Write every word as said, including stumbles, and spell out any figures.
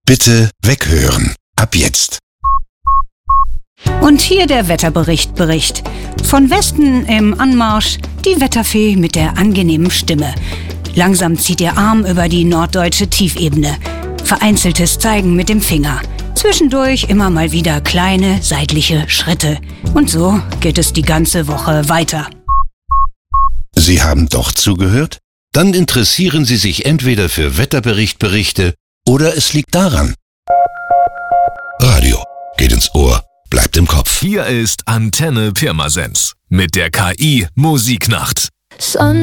Bitte weghören. Ab jetzt. Und hier der Wetterbericht Bericht. Von Westen im Anmarsch die Wetterfee mit der angenehmen Stimme. Langsam zieht ihr Arm über die norddeutsche Tiefebene. Vereinzeltes Zeigen mit dem Finger. Zwischendurch immer mal wieder kleine seitliche Schritte. Und so geht es die ganze Woche weiter. Sie haben doch zugehört? Dann interessieren Sie sich entweder für Wetterberichtberichte oder es liegt daran. Radio geht ins Ohr, bleibt im Kopf. Hier ist Antenne Pirmasens mit der K I Musiknacht. Son